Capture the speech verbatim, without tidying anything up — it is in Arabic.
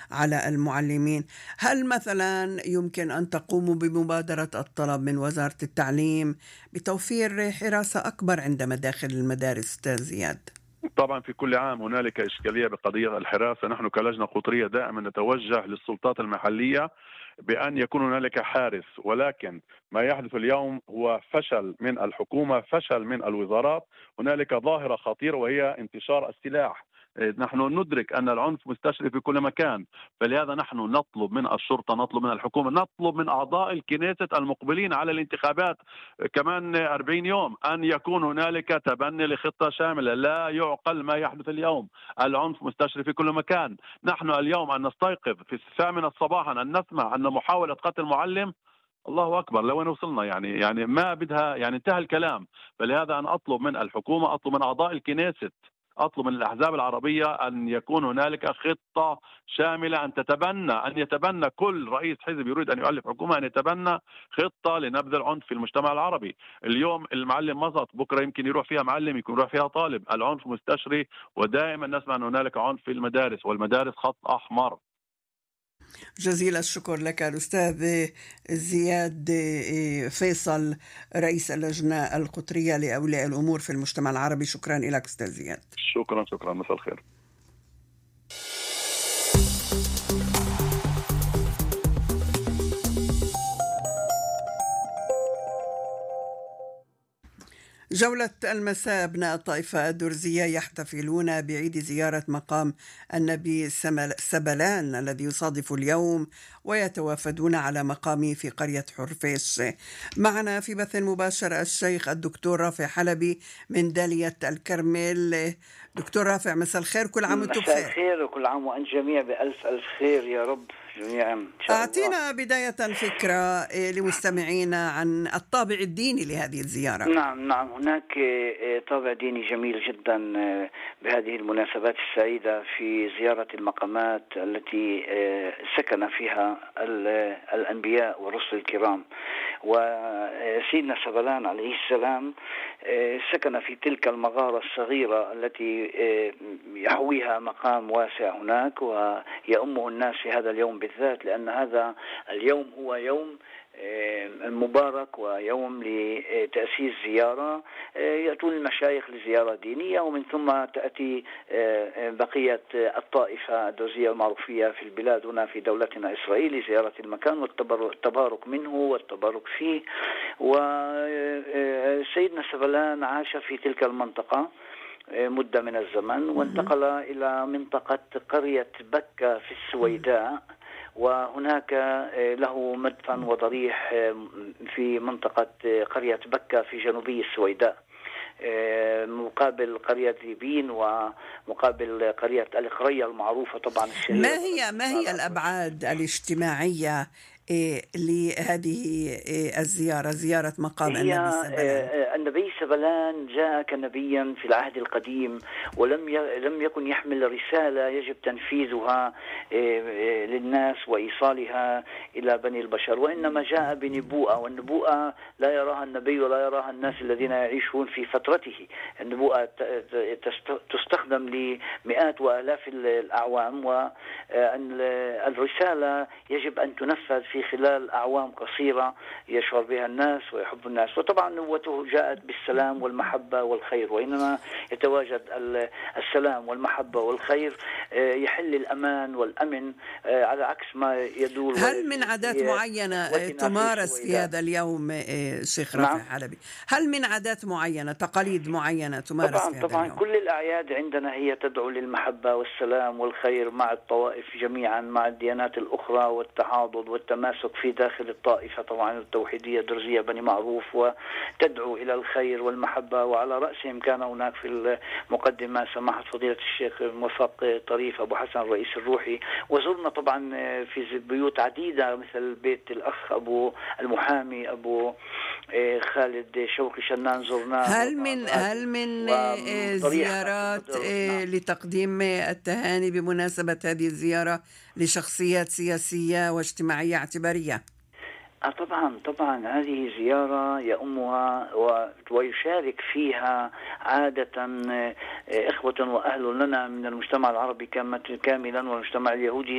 على المعلمين. هل مثلا يمكن أن تقوموا بمبادرة الطلب من وزارة التعليم بتوفير حراسة أكبر عند مداخل المدارس أستاذ زياد؟ طبعا في كل عام هنالك إشكالية بقضية الحراسة. نحن كلجنة قطرية دائما نتوجه للسلطات المحلية بأن يكون هنالك حارس، ولكن ما يحدث اليوم هو فشل من الحكومة، فشل من الوزارات. هنالك ظاهرة خطيرة وهي انتشار السلاح. نحن ندرك أن العنف مستشري في كل مكان، فلهذا نحن نطلب من الشرطة، نطلب من الحكومة، نطلب من أعضاء الكنيسة المقبلين على الانتخابات كمان أربعين يوم أن يكون هنالك تبني لخطة شاملة. لا يعقل ما يحدث اليوم، العنف مستشري في كل مكان. نحن اليوم أن نستيقظ في الثامنة صباحا أن نسمع أن محاولة قتل معلم، الله أكبر لوين وصلنا. يعني يعني ما بدها، يعني انتهى الكلام. فلهذا أنا أطلب من الحكومة، أطلب من أعضاء الكنيسة، أطلب من الأحزاب العربية أن يكون هنالك خطة شاملة، أن تتبنى أن يتبنى كل رئيس حزب يريد أن يؤلف حكومة أن يتبنى خطة لنبذ العنف في المجتمع العربي. اليوم المعلم مزط، بكرة يمكن يروح فيها معلم، يكون يروح فيها طالب. العنف مستشري، ودائما نسمع أن هنالك عنف في المدارس، والمدارس خط أحمر. جزيل الشكر لك الأستاذ زياد فيصل، رئيس اللجنة القطرية لأولياء الأمور في المجتمع العربي. شكرا لك أستاذ زياد. شكرا شكرا، مساء الخير. جولة المساء. أبناء الطائفة الدرزية يحتفلون بعيد زيارة مقام النبي سبلان الذي يصادف اليوم، ويتوافدون على مقامه في قرية حرفيش. معنا في بث مباشر الشيخ الدكتور رافع حلبي من دالية الكرمل. دكتور رافع، مساء الخير، كل عام وانتم بخير. مساء الخير وكل عام وأنت جميع بألف ألف خير يا رب جميعا إن شاء الله. أعطينا بداية فكرة لمستمعينا عن الطابع الديني لهذه الزيارة. نعم نعم هناك طابع ديني جميل جدا بهذه المناسبات السعيدة في زيارة المقامات التي سكن فيها الأنبياء والرسل الكرام. وسيدنا سبلان عليه السلام سكن في تلك المغارة الصغيرة التي يحويها مقام واسع هناك، ويأمه الناس في هذا اليوم بالذات، لأن هذا اليوم هو يوم مبارك ويوم لتأسيس زيارة. يأتون المشايخ لزيارة دينية، ومن ثم تأتي بقية الطائفة الدرزية المعروفية في البلاد هنا في دولتنا إسرائيل لزيارة المكان والتبارك منه والتبارك فيه. وسيدنا سبلان عاش في تلك المنطقة مدة من الزمن، وانتقل إلى منطقة قرية بكة في السويداء، وهناك له مدفن وضريح في منطقة قرية بكة في جنوبي السويداء مقابل قرية ذيبين ومقابل قرية القرية المعروفة طبعا الشهيرة. ما هي ما هي الأبعاد الاجتماعية لهذه الزيارة، زيارة مقام النبي سبلان؟ النبي سبلان جاء كنبيا في العهد القديم، ولم لم يكن يحمل رسالة يجب تنفيذها للناس وإيصالها إلى بني البشر، وإنما جاء بنبوءة، والنبوءة لا يراها النبي ولا يراها الناس الذين يعيشون في فترته. النبوءة تستخدم لمئات وآلاف الأعوام، والرسالة يجب أن تنفذ في خلال أعوام قصيرة يشعر بها الناس ويحب الناس. وطبعا نبوته جاءت بالسلام والمحبة والخير، وإنما يتواجد السلام والمحبة والخير يحل الأمان والأمن، على عكس ما يدور. هل من عادات معينة تمارس في هذا اليوم شيخ رافع نعم. حلبي؟ هل من عادات معينة، تقاليد معينة تمارس طبعا في هذا طبعا اليوم؟ كل الأعياد عندنا هي تدعو للمحبة والسلام والخير مع الطوائف جميعا، مع الديانات الأخرى، والتعاضد والتماسك في داخل الطائفة طبعا التوحيدية الدرزية بني معروف، وتدعو إلى الخير والمحبة. وعلى رأسهم كان هناك في المقدمة سماحة فضيلة الشيخ موفق طريف أبو حسن الرئيس الروحي. وزرنا طبعا في بيوت عديدة مثل بيت الأخ أبو المحامي أبو خالد شوقي شنان زرناه. هل من هل من زيارات لتقديم التهاني بمناسبة هذه الزيارة لشخصيات سياسية واجتماعية اعتبارية؟ آه طبعا طبعا هذه زيارة يأمها ويشارك فيها عادة إخوة وأهل لنا من المجتمع العربي كاملا والمجتمع اليهودي